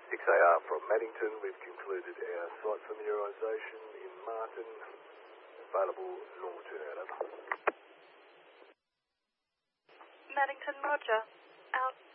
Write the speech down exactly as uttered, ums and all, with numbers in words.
six A R from Maddington. We've concluded our site familiarisation in Martin. Available normal turnout, over. Maddington, roger. Out.